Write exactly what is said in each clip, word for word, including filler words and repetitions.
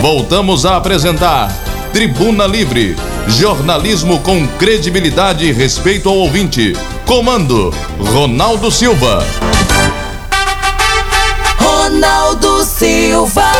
voltamos a apresentar Tribuna Livre, jornalismo com credibilidade e respeito ao ouvinte. Comando Ronaldo Silva. Ronaldo Silva.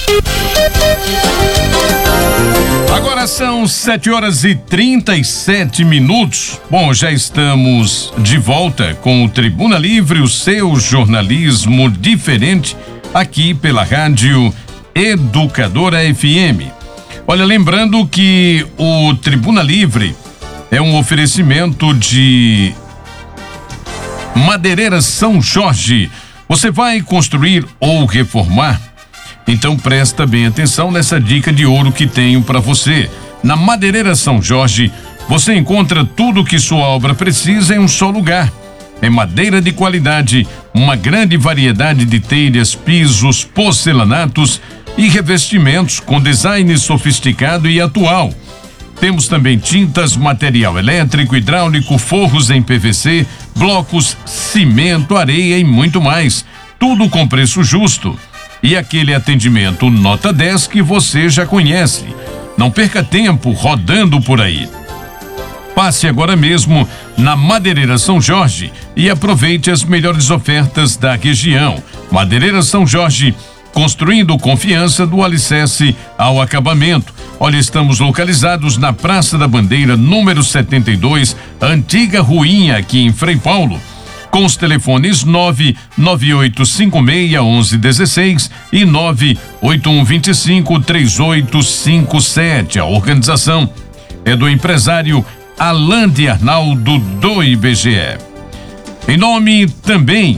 Agora são sete horas e trinta e sete minutos. Bom, já estamos de volta com o Tribuna Livre, o seu jornalismo diferente, aqui pela Rádio Educadora F M. Olha, lembrando que o Tribuna Livre é um oferecimento de Madeireiras São Jorge. Você vai construir ou reformar? Então presta bem atenção nessa dica de ouro que tenho para você. Na Madeireira São Jorge, você encontra tudo que sua obra precisa em um só lugar. É madeira de qualidade, uma grande variedade de telhas, pisos, porcelanatos e revestimentos com design sofisticado e atual. Temos também tintas, material elétrico, hidráulico, forros em P V C, blocos, cimento, areia e muito mais. Tudo com preço justo. E aquele atendimento nota dez que você já conhece. Não perca tempo rodando por aí. Passe agora mesmo na Madeireira São Jorge e aproveite as melhores ofertas da região. Madeireira São Jorge, construindo confiança do alicerce ao acabamento. Olha, estamos localizados na Praça da Bandeira, número setenta e dois, antiga ruinha, aqui em Frei Paulo, com os telefones nove nove oito cinco seis um um um seis e nove oito um dois cinco três oito cinco sete. A organização é do empresário Alan de Arnaldo do I B G E. Em nome também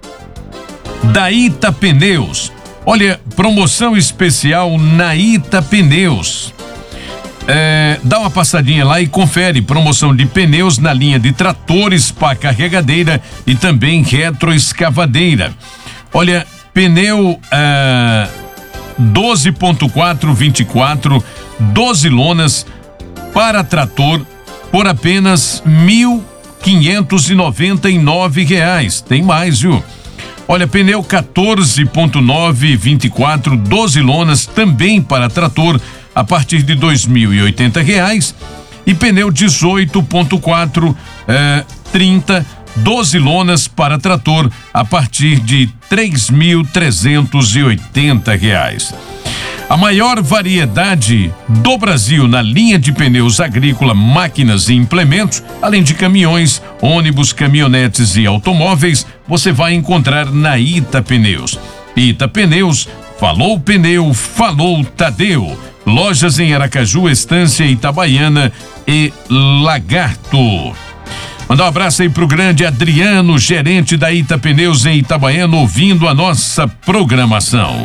da Ita Pneus. Olha, promoção especial na Ita Pneus. É, dá uma passadinha lá e confere. Promoção de pneus na linha de tratores, pá carregadeira e também retroescavadeira. Olha, pneu é, doze ponto quatro vinte e quatro, doze lonas para trator por apenas mil quinhentos e noventa e nove reais. Tem mais, viu? Olha, pneu quatorze ponto nove vinte e quatro, doze lonas também para trator a partir de dois mil e oitenta reais, e pneu dezoito ponto quatro, eh, trinta, doze lonas para trator a partir de três mil trezentos e oitenta reais. A maior variedade do Brasil na linha de pneus agrícola, máquinas e implementos, além de caminhões, ônibus, caminhonetes e automóveis, você vai encontrar na Ita Pneus. Ita Pneus, falou pneu, falou Tadeu. Lojas em Aracaju, Estância, Itabaiana e Lagarto. Mandar um abraço aí pro grande Adriano, gerente da Ita Pneus em Itabaiana, ouvindo a nossa programação.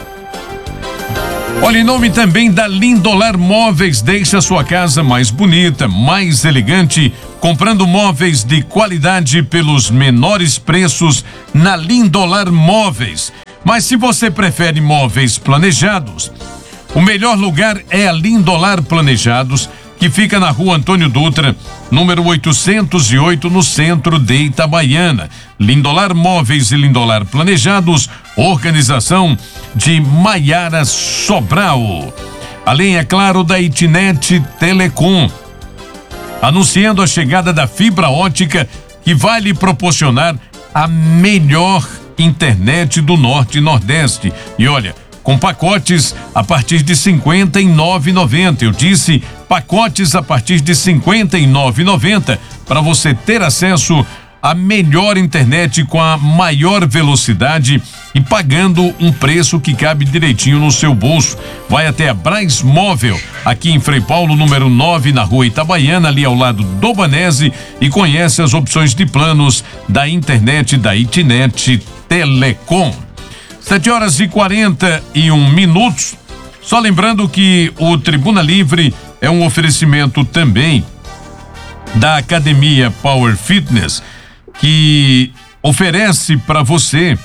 Olha, em nome também da Lindolar Móveis, deixa a sua casa mais bonita, mais elegante, comprando móveis de qualidade pelos menores preços na Lindolar Móveis. Mas se você prefere móveis planejados, o melhor lugar é a Lindolar Planejados, que fica na rua Antônio Dutra, número oitocentos e oito, no centro de Itabaiana. Lindolar Móveis e Lindolar Planejados, organização de Maiara Sobral. Além, é claro, da Itinet Telecom, anunciando a chegada da fibra ótica, que vai lhe proporcionar a melhor internet do Norte e Nordeste. E olha, com pacotes a partir de cinquenta e nove reais e noventa centavos. Eu disse pacotes a partir de cinquenta e nove reais e noventa centavos para você ter acesso à melhor internet com a maior velocidade e pagando um preço que cabe direitinho no seu bolso. Vai até a Braz Móvel, aqui em Frei Paulo, número nove, na rua Itabaiana, ali ao lado do Banese, e conhece as opções de planos da internet da Itinet Telecom. Sete horas e quarenta e um minutos. Só lembrando que o Tribuna Livre é um oferecimento também da Academia Power Fitness, que oferece para você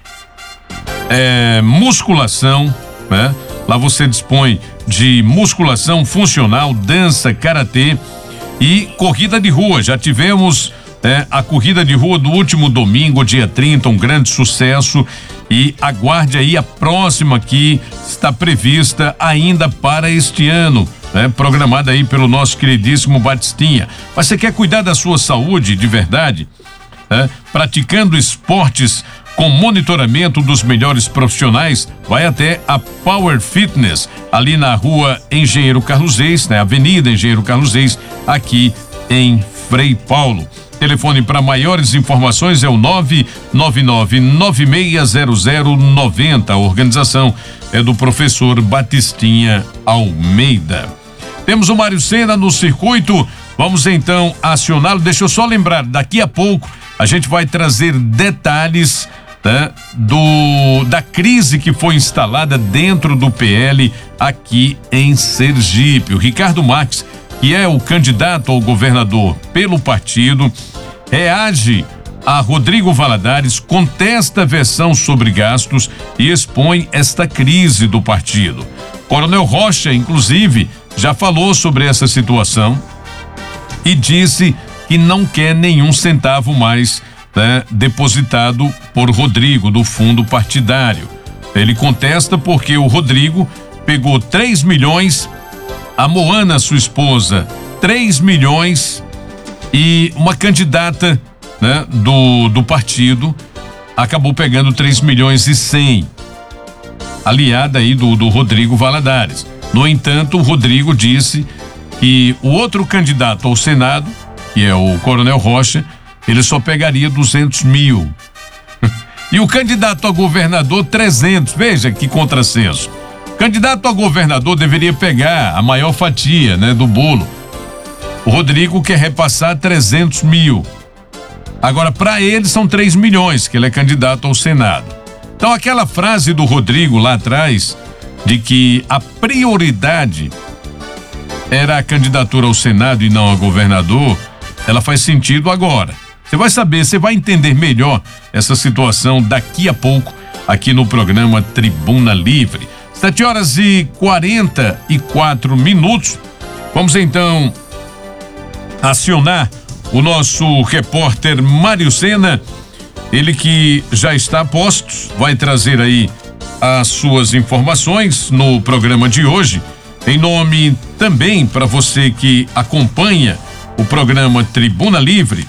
é, musculação, né? Lá você dispõe de musculação funcional, dança, karatê e corrida de rua. Já tivemos É, a corrida de rua do último domingo, dia trinta, um grande sucesso, e aguarde aí a próxima que está prevista ainda para este ano, né? Programada aí pelo nosso queridíssimo Batistinha. Mas você quer cuidar da sua saúde de verdade? É, praticando esportes com monitoramento dos melhores profissionais, vai até a Power Fitness, ali na rua Engenheiro Carlos Reis, né? Avenida Engenheiro Carlos Reis, aqui em Frei Paulo. Telefone para maiores informações é o nove nove nove nove seis zero zero nove zero. A organização é do professor Batistinha Almeida. Temos o Mário Sena no circuito. Vamos então acioná-lo. Deixa eu só lembrar, daqui a pouco a gente vai trazer detalhes, tá, do da crise que foi instalada dentro do P L aqui em Sergipe. O Ricardo Marques, que é o candidato ao governador pelo partido, reage a Rodrigo Valadares, contesta a versão sobre gastos e expõe esta crise do partido. Coronel Rocha, inclusive, já falou sobre essa situação e disse que não quer nenhum centavo mais, né, depositado por Rodrigo do fundo partidário. Ele contesta porque o Rodrigo pegou três milhões, a Moana, sua esposa, três milhões, e uma candidata, né, do, do partido acabou pegando três milhões e cem, aliada aí do, do Rodrigo Valadares. No entanto, o Rodrigo disse que o outro candidato ao Senado, que é o Coronel Rocha, ele só pegaria duzentos mil. E o candidato a governador, trezentos. Veja que contrassenso. Candidato a governador deveria pegar a maior fatia, né, do bolo. O Rodrigo quer repassar trezentos mil. Agora, para ele são três milhões, que ele é candidato ao Senado. Então, aquela frase do Rodrigo lá atrás, de que a prioridade era a candidatura ao Senado e não a governador, ela faz sentido agora. Você vai saber, você vai entender melhor essa situação daqui a pouco, aqui no programa Tribuna Livre. Sete horas e quarenta e quatro minutos. Vamos então acionar o nosso repórter Mário Sena, ele que já está a postos, vai trazer aí as suas informações no programa de hoje. Em nome também para você que acompanha o programa Tribuna Livre,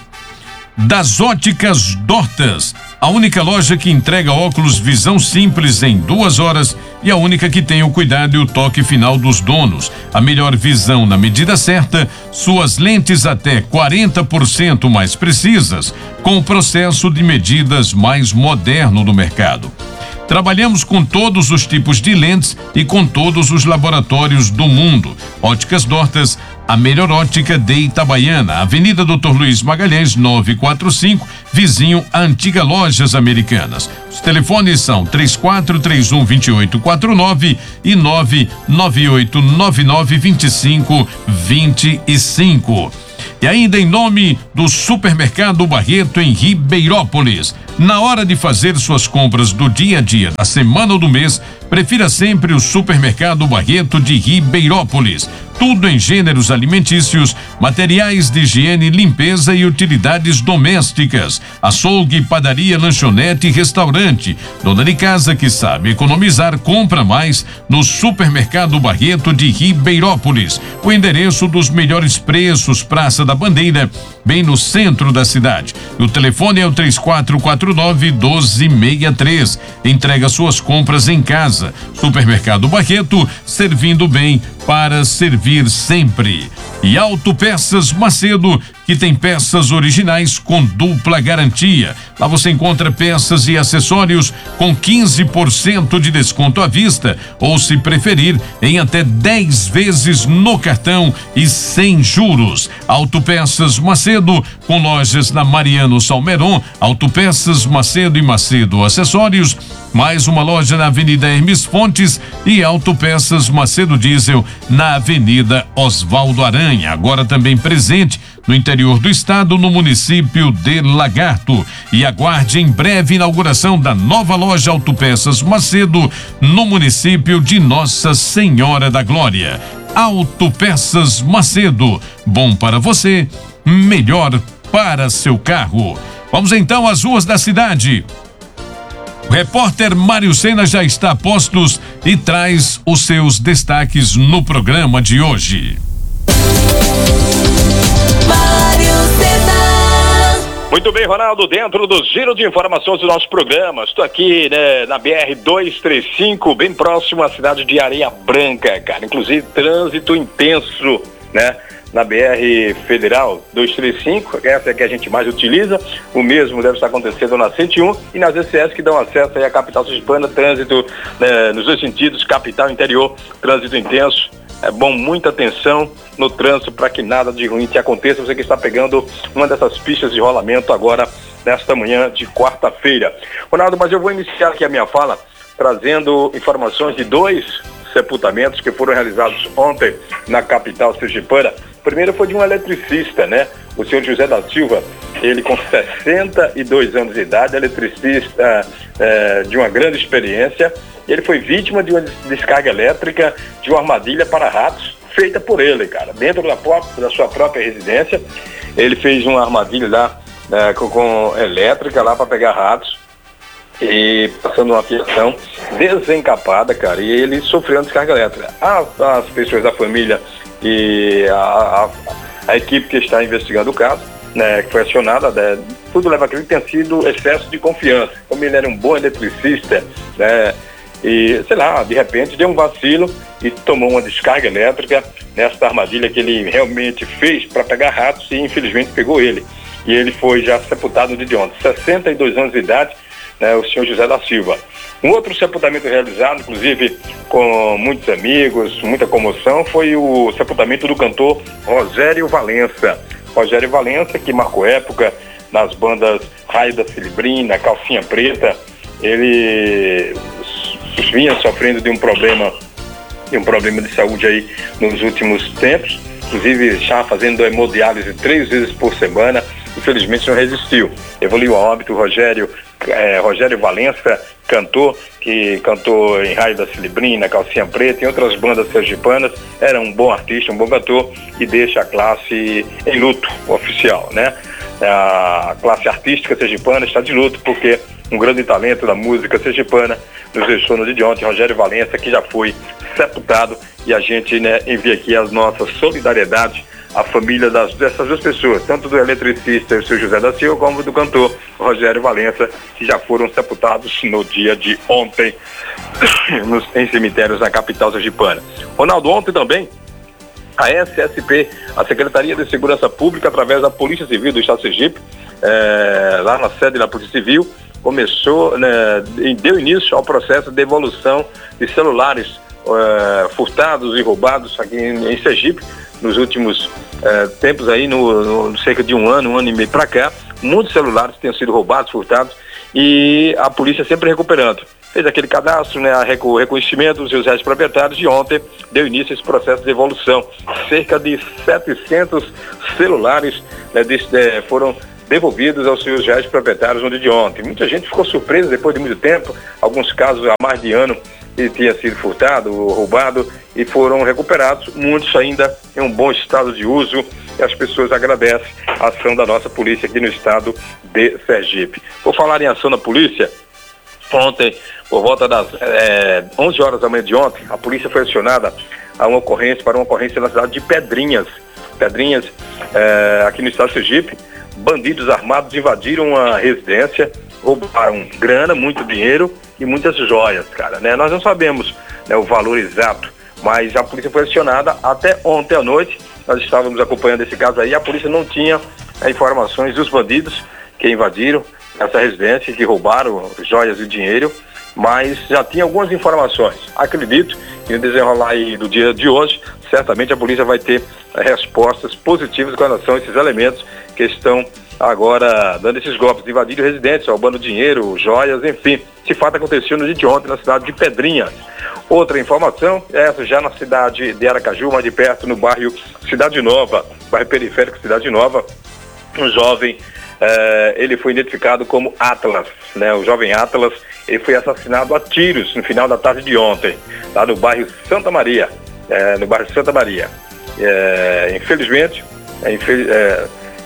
das Óticas Dortas, a única loja que entrega óculos visão simples em duas horas e a única que tem o cuidado e o toque final dos donos. A melhor visão na medida certa, suas lentes até quarenta por cento mais precisas, com o processo de medidas mais moderno do mercado. Trabalhamos com todos os tipos de lentes e com todos os laboratórios do mundo. Óticas Dortas, a melhor ótica de Itabaiana, Avenida doutor Luiz Magalhães, novecentos e quarenta e cinco, vizinho à antiga Lojas Americanas. Os telefones são três quatro três um, dois oito quatro nove e nove nove oito nove nove dois cinco dois cinco. E ainda em nome do Supermercado Barreto em Ribeirópolis. Na hora de fazer suas compras do dia a dia, da semana ou do mês, prefira sempre o Supermercado Barreto de Ribeirópolis. Tudo em gêneros alimentícios, materiais de higiene, limpeza e utilidades domésticas. Açougue, padaria, lanchonete e restaurante. Dona de casa que sabe economizar, compra mais no Supermercado Barreto de Ribeirópolis. O endereço dos melhores preços, Praça da Bandeira, bem no centro da cidade. O telefone é o três quatro quatro nove, um dois seis três. Entrega suas compras em casa. Supermercado Barreto, servindo bem para servir sempre. E Autopeças Macedo, que tem peças originais com dupla garantia. Lá você encontra peças e acessórios com quinze por cento de desconto à vista, ou se preferir, em até dez vezes no cartão e sem juros. Autopeças Macedo, com lojas na Mariano Salmeron, Autopeças Macedo e Macedo Acessórios, mais uma loja na Avenida Hermes Fontes e Autopeças Macedo Diesel na Avenida Oswaldo Aranha, agora também presente no interior do estado, no município de Lagarto. E aguarde em breve inauguração da nova loja Autopeças Macedo no município de Nossa Senhora da Glória. Autopeças Macedo, bom para você, melhor para seu carro. Vamos então às ruas da cidade. O repórter Mário Sena já está a postos e traz os seus destaques no programa de hoje. Mário Sena. Muito bem, Ronaldo, dentro do giro de informações do nosso programa. Estou aqui, né, na B R duzentos e trinta e cinco, bem próximo à cidade de Areia Branca, cara. Inclusive, trânsito intenso, né? Na B R Federal duzentos e trinta e cinco, essa é a que a gente mais utiliza. O mesmo deve estar acontecendo na cento e um e nas E C S que dão acesso aí à capital sergipana, trânsito, né, nos dois sentidos, capital e interior, trânsito intenso. É bom, muita atenção no trânsito para que nada de ruim te aconteça. Você que está pegando uma dessas pistas de rolamento agora, nesta manhã de quarta-feira. Ronaldo, mas eu vou iniciar aqui a minha fala trazendo informações de dois sepultamentos que foram realizados ontem na capital sergipana. O primeiro foi de um eletricista, né? O senhor José da Silva, ele com sessenta e dois anos de idade, eletricista é, de uma grande experiência. Ele foi vítima de uma descarga elétrica de uma armadilha para ratos feita por ele, cara, dentro da, própria, da sua própria residência. Ele fez uma armadilha lá é, com, com elétrica lá para pegar ratos e passando uma fiação desencapada, cara, e ele sofreu uma descarga elétrica. As, as pessoas da família e a, a, a equipe que está investigando o caso, né, que foi acionada, né, tudo leva a crer que tenha sido excesso de confiança. Como ele era um bom eletricista, né, e, sei lá, de repente deu um vacilo e tomou uma descarga elétrica nessa armadilha que ele realmente fez para pegar ratos e infelizmente pegou ele. E ele foi já sepultado no dia de ontem, sessenta e dois anos de idade, né, o senhor José da Silva. Um outro sepultamento realizado, inclusive com muitos amigos, muita comoção, foi o sepultamento do cantor Rogério Valença. Rogério Valença, que marcou época nas bandas Raio da Cilibrina, Calcinha Preta. Ele vinha sofrendo de um problema, de um problema de saúde aí nos últimos tempos. Inclusive, estava fazendo hemodiálise três vezes por semana. Infelizmente não resistiu. Evoluiu a óbito. Rogério, é, Rogério Valença, cantor, que cantou em Raio da Cilibrina, Calcinha Preta e outras bandas sergipanas. Era um bom artista, um bom cantor e deixa a classe em luto oficial, né? A classe artística sergipana está de luto porque um grande talento da música sergipana nos deixou no dia de ontem, Rogério Valença, que já foi sepultado, e a gente, né, envia aqui as nossas solidariedades à família das, dessas duas pessoas, tanto do eletricista, o seu José da Silva, como do cantor Rogério Valença, que já foram sepultados no dia de ontem nos, em cemitérios na capital sergipana. Ronaldo, ontem também a S S P, a Secretaria de Segurança Pública, através da Polícia Civil do Estado de Sergipe, é, lá na sede da Polícia Civil, começou, né, e deu início ao processo de devolução de celulares é, furtados e roubados aqui em, em Sergipe, nos últimos é, tempos aí, no, no cerca de um ano, um ano e meio para cá. Muitos celulares têm sido roubados, furtados, e a polícia sempre recuperando. Fez aquele cadastro, né, o reconhecimento dos seus reais proprietários, e ontem deu início a esse processo de devolução. Cerca de setecentos celulares, né, de, de, foram devolvidos aos seus reais proprietários no dia de ontem. Muita gente ficou surpresa depois de muito tempo, alguns casos há mais de ano que tinha sido furtado, roubado, e foram recuperados, muitos ainda em um bom estado de uso, e as pessoas agradecem a ação da nossa polícia aqui no estado de Sergipe. Por falar em ação da polícia, ontem, por volta das é, onze horas da manhã de ontem, a polícia foi acionada a uma ocorrência, para uma ocorrência na cidade de Pedrinhas. Pedrinhas, é, aqui no estado de Sergipe. Bandidos armados invadiram uma residência, roubaram grana, muito dinheiro e muitas joias, cara, né? Nós não sabemos, né, o valor exato, mas a polícia foi acionada até ontem à noite. Nós estávamos acompanhando esse caso aí, a polícia não tinha é, informações dos bandidos que invadiram essa residência, que roubaram joias e dinheiro, mas já tinha algumas informações. Acredito que no desenrolar aí do dia de hoje, certamente a polícia vai ter é, respostas positivas com relação a esses elementos que estão agora dando esses golpes, invadindo residências, roubando dinheiro, joias, enfim. Esse fato aconteceu no dia de ontem na cidade de Pedrinhas. Outra informação, essa já na cidade de Aracaju, mais de perto, no bairro Cidade Nova, bairro periférico Cidade Nova, um jovem, eh, ele foi identificado como Atlas, né? O jovem Atlas, ele foi assassinado a tiros no final da tarde de ontem, lá no bairro Santa Maria, eh, no bairro Santa Maria. Eh, infelizmente, é, infel eh,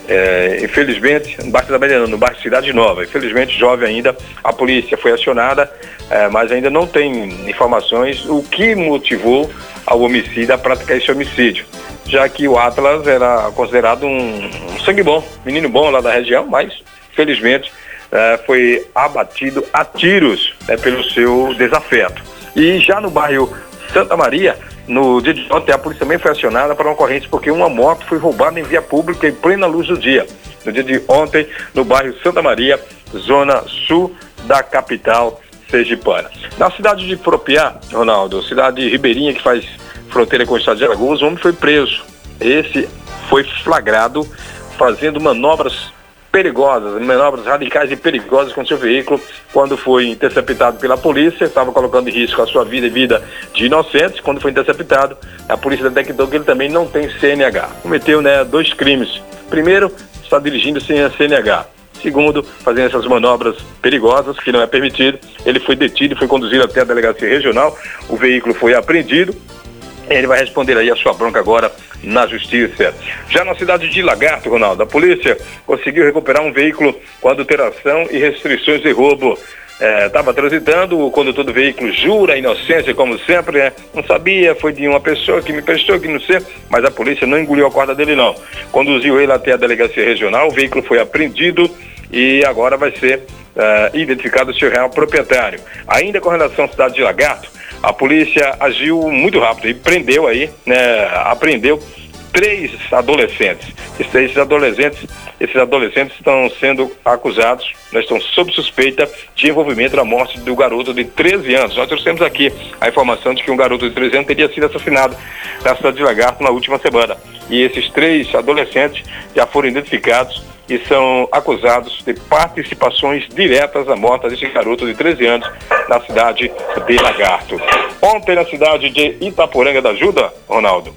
É, infelizmente, no bairro da Mediana, no bairro Cidade Nova, infelizmente jovem ainda, a polícia foi acionada, é, mas ainda não tem informações o que motivou ao homicida a praticar esse homicídio, já que o Atlas era considerado um, um sangue bom, menino bom lá da região, mas infelizmente é, foi abatido a tiros, né, pelo seu desafeto. E já no bairro Santa Maria, no dia de ontem, a polícia também foi acionada para uma ocorrência porque uma moto foi roubada em via pública em plena luz do dia. No dia de ontem, no bairro Santa Maria, zona sul da capital sergipana. Na cidade de Propiá, Ronaldo, cidade ribeirinha que faz fronteira com o estado de Alagoas, o homem foi preso. Esse foi flagrado fazendo manobras perigosas, manobras radicais e perigosas com seu veículo, quando foi interceptado pela polícia, estava colocando em risco a sua vida e vida de inocentes. Quando foi interceptado, a polícia detectou que ele também não tem C N H. Cometeu, né, dois crimes. Primeiro, está dirigindo sem a C N H. Segundo, fazendo essas manobras perigosas, que não é permitido. Ele foi detido e foi conduzido até a delegacia regional. O veículo foi apreendido. Ele vai responder aí a sua bronca agora na justiça. Já na cidade de Lagarto, Ronaldo, a polícia conseguiu recuperar um veículo com adulteração e restrições de roubo. Estava é, transitando, o condutor do veículo jura a inocência, como sempre, né? Não sabia, foi de uma pessoa que me prestou, que não sei, mas a polícia não engoliu a corda dele, não. Conduziu ele até a delegacia regional, o veículo foi apreendido e agora vai ser uh, identificado o seu real proprietário. Ainda com relação à cidade de Lagarto, a polícia agiu muito rápido e prendeu aí, né, apreendeu três adolescentes. Esses adolescentes, esses adolescentes estão sendo acusados, né, estão sob suspeita de envolvimento na morte do garoto de treze anos. Nós trouxemos aqui a informação de que um garoto de treze anos teria sido assassinado na cidade de Lagarto na última semana. E esses três adolescentes já foram identificados e são acusados de participações diretas à morte desse garoto de treze anos na cidade de Lagarto. Ontem, na cidade de Itaporanga da Ajuda, Ronaldo,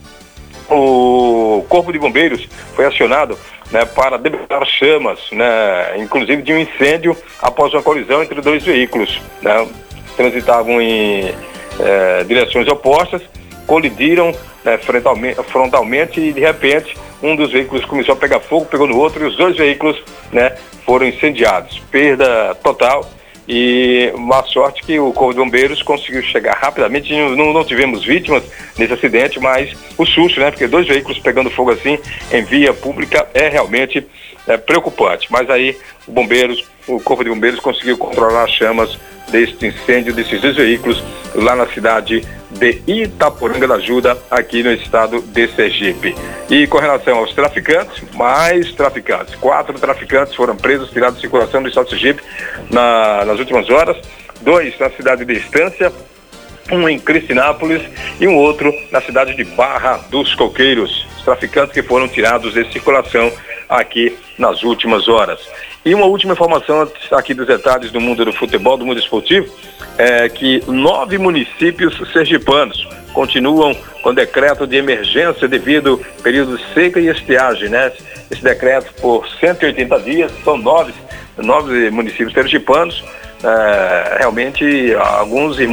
o Corpo de Bombeiros foi acionado, né, para debelhar chamas, né, inclusive de um incêndio após uma colisão entre dois veículos, né, transitavam em eh, direções opostas, colidiram, né, frontalmente, frontalmente e de repente um dos veículos começou a pegar fogo, pegou no outro e os dois veículos, né, foram incendiados. Perda total e uma sorte que o Corpo de Bombeiros conseguiu chegar rapidamente. Não, não tivemos vítimas nesse acidente, mas o susto, né, porque dois veículos pegando fogo assim em via pública é realmente é, preocupante. Mas aí o Bombeiros, o Corpo de Bombeiros conseguiu controlar as chamas deste incêndio desses dois veículos lá na cidade de Itaporanga da Ajuda, aqui no estado de Sergipe. E com relação aos traficantes, mais traficantes, quatro traficantes foram presos, tirados de circulação do estado de Sergipe na, nas últimas horas, dois na cidade de Estância, um em Cristinápolis e um outro na cidade de Barra dos Coqueiros. Os traficantes que foram tirados de circulação aqui nas últimas horas. E uma última informação aqui dos detalhes do mundo do futebol, do mundo esportivo, é que nove municípios sergipanos continuam com decreto de emergência devido ao período de seca e estiagem, né? Esse decreto por cento e oitenta dias, são nove, nove municípios sergipanos, é, realmente alguns